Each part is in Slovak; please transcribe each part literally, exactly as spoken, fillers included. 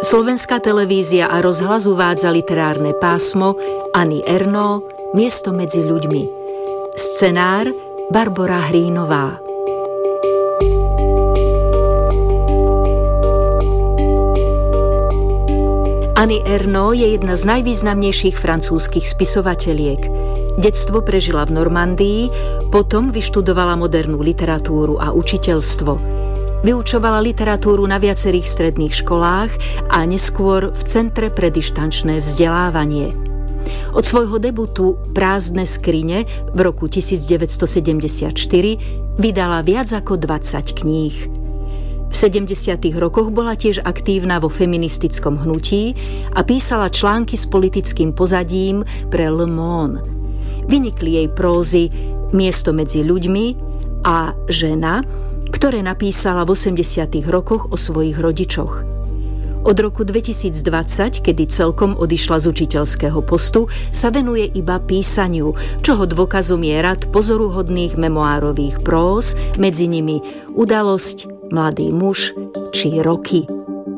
Slovenská televízia a rozhlas uvádza literárne pásmo Anny Ernaux Miesto medzi ľuďmi. Scenár Barbora Hrínová. Anny Ernaux je jedna z najvýznamnejších francúzskych spisovateliek. Detstvo prežila v Normandii, potom vyštudovala modernú literatúru a učiteľstvo. Vyučovala literatúru na viacerých stredných školách a neskôr v Centre pre dištančné vzdelávanie. Od svojho debutu Prázdne skrine v roku devätnásťstosedemdesiatštyri vydala viac ako dvadsať kníh. V sedemdesiatych rokoch bola tiež aktívna vo feministickom hnutí a písala články s politickým pozadím pre Le Monde. Vynikli jej prózy Miesto medzi ľuďmi a Žena, ktoré napísala v osemdesiatych rokoch o svojich rodičoch. Od roku dvetisícdvadsať, kedy celkom odišla z učiteľského postu, sa venuje iba písaniu, čoho dôkazom je rad pozoruhodných memoárových próz, medzi nimi Udalosť, Mladý muž či Roky.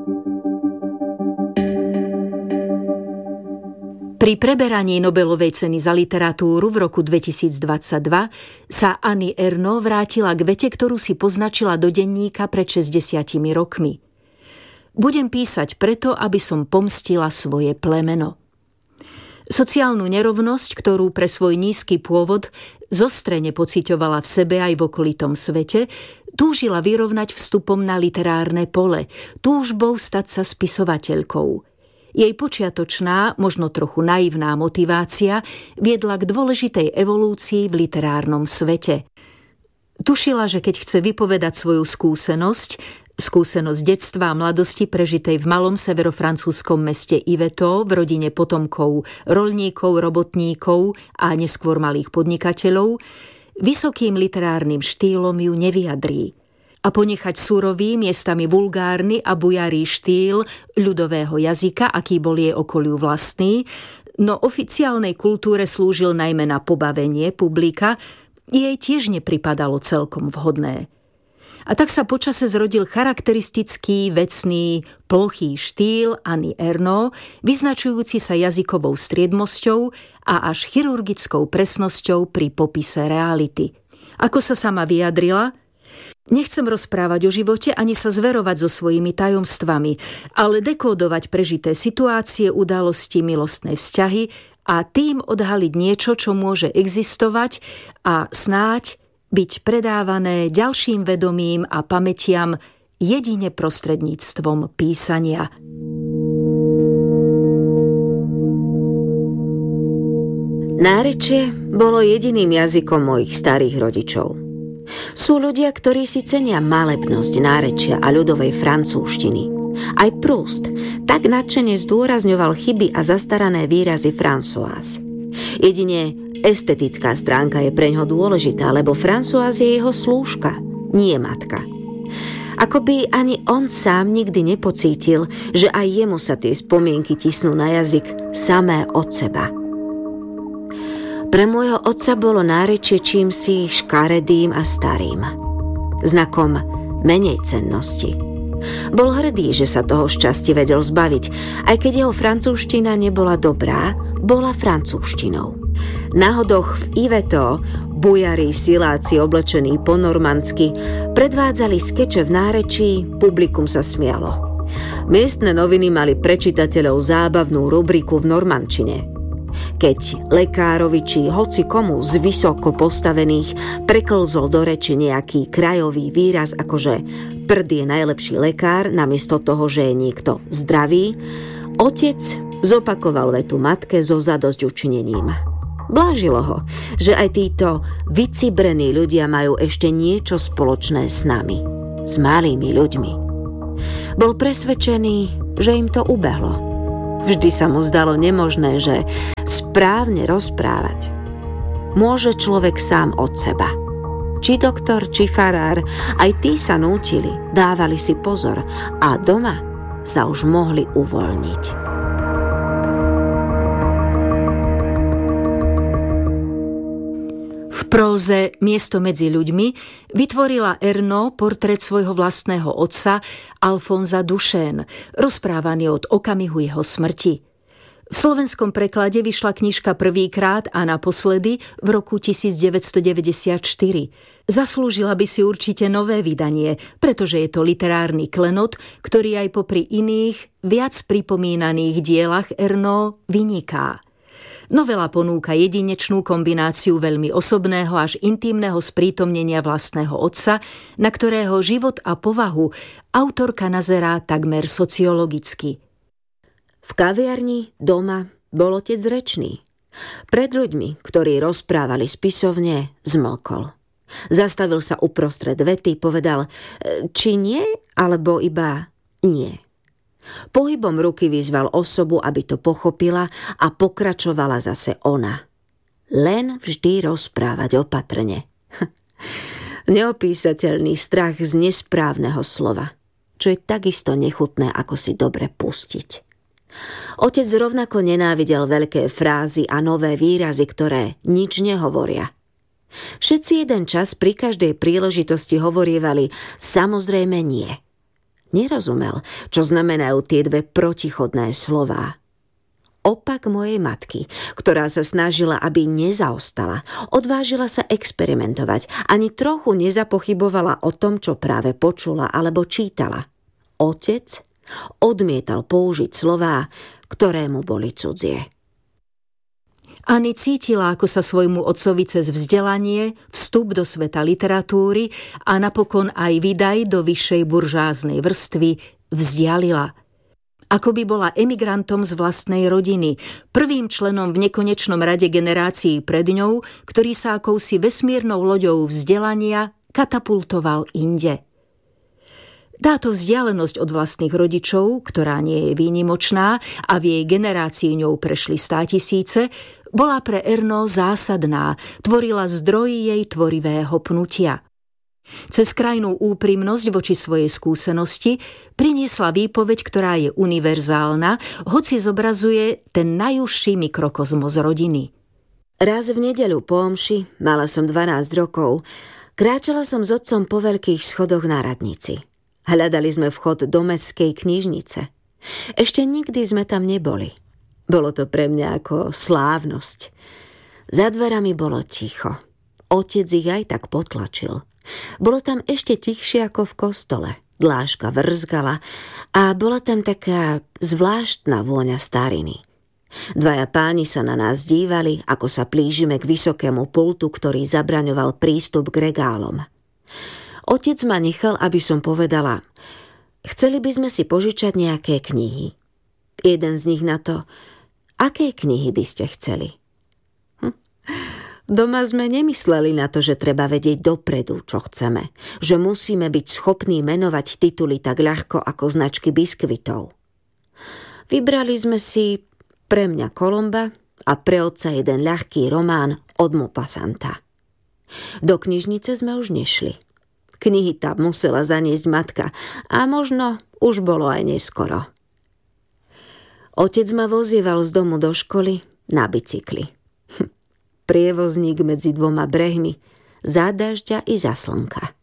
Pri preberaní Nobelovej ceny za literatúru v roku dvetisícdvadsaťdva sa Anny Ernaux vrátila k vete, ktorú si poznačila do denníka pred šesťdesiatimi rokmi. Budem písať preto, aby som pomstila svoje plemeno. Sociálnu nerovnosť, ktorú pre svoj nízky pôvod zostrene pociťovala v sebe aj v okolitom svete, túžila vyrovnať vstupom na literárne pole, túžbou stať sa spisovateľkou. Jej počiatočná, možno trochu naivná motivácia viedla k dôležitej evolúcii v literárnom svete. Tušila, že keď chce vypovedať svoju skúsenosť, skúsenosť detstva a mladosti prežitej v malom severofrancúzskom meste Yvetot v rodine potomkov roľníkov, robotníkov a neskôr malých podnikateľov, vysokým literárnym štýlom ju nevyjadrí a ponechať surový, miestami vulgárny a bujarý štýl ľudového jazyka, aký bol jej okoliu vlastný, no oficiálnej kultúre slúžil najmä na pobavenie publika, jej tiež nepripadalo celkom vhodné. A tak sa počase zrodil charakteristický, vecný, plochý štýl Anny Ernaux, vyznačujúci sa jazykovou striedmosťou a až chirurgickou presnosťou pri popise reality. Ako sa sama vyjadrila: nechcem rozprávať o živote ani sa zverovať so svojimi tajomstvami, ale dekódovať prežité situácie, udalosti, milostné vzťahy a tým odhaliť niečo, čo môže existovať a snáď byť predávané ďalším vedomím a pamätiam jedine prostredníctvom písania. Nárečie bolo jediným jazykom mojich starých rodičov. Sú ľudia, ktorí si cenia malebnosť nárečia a ľudovej francúzštiny. Aj Proust tak nadšene zdôrazňoval chyby a zastarané výrazy Françoise. Jedine estetická stránka je preňho dôležitá, lebo Françoise je jeho slúžka, nie matka. Akoby ani on sám nikdy nepocítil, že aj jemu sa tie spomienky tisnú na jazyk samé od seba. Pre môjho otca bolo nárečie čímsi škaredým a starým, znakom menej cennosti. Bol hrdý, že sa toho šťastie vedel zbaviť, aj keď jeho francúzština nebola dobrá, bola francúzštinou. Na hodoch v Yvetot bujarí siláci oblečení po normandsky predvádzali skeče v nárečí, publikum sa smialo. Miestne noviny mali pre čitateľov zábavnú rubriku v normančine. Keď lekárovi či hoci komu z vysoko postavených preklzol do reči nejaký krajový výraz, akože prd je najlepší lekár, namiesto toho, že je niekto zdravý, otec zopakoval vetu matke so zadosťučinením. Blážilo ho, že aj títo vycibrení ľudia majú ešte niečo spoločné s nami, s malými ľuďmi. Bol presvedčený, že im to ubehlo. Vždy sa mu zdalo nemožné, že správne rozprávať môže človek sám od seba. Či doktor, či farár, aj tí sa nútili, dávali si pozor a doma sa už mohli uvoľniť. V próze Miesto medzi ľuďmi vytvorila Ernaux portrét svojho vlastného otca Alfonsa Duchesne, rozprávaný od okamihu jeho smrti. V slovenskom preklade vyšla knižka prvýkrát a naposledy v roku devätnásťstodeväťdesiatštyri. Zaslúžila by si určite nové vydanie, pretože je to literárny klenot, ktorý aj popri iných, viac pripomínaných dielach Ernaux vyniká. Novela ponúka jedinečnú kombináciu veľmi osobného až intimného sprítomnenia vlastného otca, na ktorého život a povahu autorka nazerá takmer sociologicky. V kaviarni doma bol otec rečný. Pred ľuďmi, ktorí rozprávali spisovne, zmlkol. Zastavil sa uprostred vety, povedal, či nie, alebo iba nie. Pohybom ruky vyzval osobu, aby to pochopila a pokračovala zase ona. Len vždy rozprávať opatrne. Neopísateľný strach z nesprávneho slova, čo je takisto nechutné, ako si dobre pustiť. Otec rovnako nenávidel veľké frázy a nové výrazy, ktoré nič nehovoria. Všetci jeden čas pri každej príležitosti hovorievali samozrejme nie. Nerozumel, čo znamenajú tie dve protichodné slová. Opak mojej matky, ktorá sa snažila, aby nezaostala, odvážila sa experimentovať, ani trochu nezapochybovala o tom, čo práve počula alebo čítala. Otec odmietal použiť slová, ktoré mu boli cudzie. Anny cítila, ako sa svojmu otcovi cez vzdelanie, vstup do sveta literatúry a napokon aj výdaj do vyššej buržáznej vrstvy vzdialila. Ako by bola emigrantom z vlastnej rodiny, prvým členom v nekonečnom rade generácií pred ňou, ktorý sa akousi vesmírnou loďou vzdelania katapultoval inde. Táto vzdialenosť od vlastných rodičov, ktorá nie je výnimočná a v jej generácii ňou prešli státisíce, bola pre Ernaux zásadná, tvorila zdroj jej tvorivého pnutia. Cez krajnú úprimnosť voči svojej skúsenosti priniesla výpoveď, ktorá je univerzálna, hoci zobrazuje ten najúžší mikrokozmos rodiny. Raz v nedeľu po omši, mala som dvanásť rokov, kráčala som s otcom po veľkých schodoch na radnici. Hľadali sme vchod do mestskej knižnice. Ešte nikdy sme tam neboli. Bolo to pre mňa ako slávnosť. Za dverami bolo ticho. Otec ich aj tak potlačil. Bolo tam ešte tichšie ako v kostole. Dláška vrzgala a bola tam taká zvláštna vôňa stariny. Dvaja páni sa na nás dívali, ako sa plížime k vysokému pultu, ktorý zabraňoval prístup k regálom. Otec ma nechal, aby som povedala, chceli by sme si požičať nejaké knihy. Jeden z nich na to, aké knihy by ste chceli? Hm. Doma sme nemysleli na to, že treba vedieť dopredu, čo chceme, že musíme byť schopní menovať tituly tak ľahko ako značky biskvitov. Vybrali sme si pre mňa Kolomba a pre otca jeden ľahký román od Maupassanta. Do knižnice sme už nešli. Knihy tam musela zaniesť matka a možno už bolo aj neskoro. Otec ma vozieval z domu do školy na bicykli. Hm. Prievozník medzi dvoma brehmi, za dažďa i za slnka.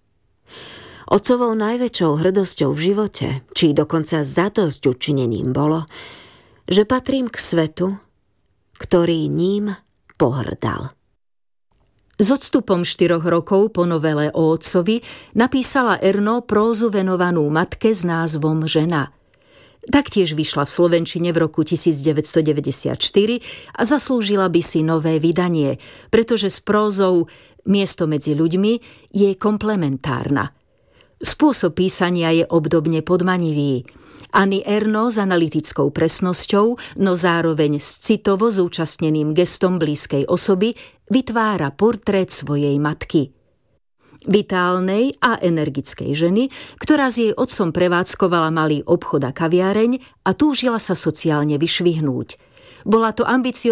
Otcovou najväčšou hrdosťou v živote, či dokonca zadosť učinením bolo, že patrím k svetu, ktorý ním pohrdal. S odstupom štyroch rokov po novele o otcovi napísala Ernaux prózu venovanú matke s názvom Žena. Taktiež vyšla v slovenčine v roku devätnásťstodeväťdesiatštyri a zaslúžila by si nové vydanie, pretože s prózou Miesto medzi ľuďmi je komplementárna. Spôsob písania je obdobne podmanivý. Anny Ernaux s analytickou presnosťou, no zároveň s citovo zúčastneným gestom blízkej osoby vytvára portrét svojej matky. Vitálnej a energickej ženy, ktorá s jej otcom prevádzkovala malý obchod a kaviareň a túžila sa sociálne vyšvihnúť. Bola to ambiciozná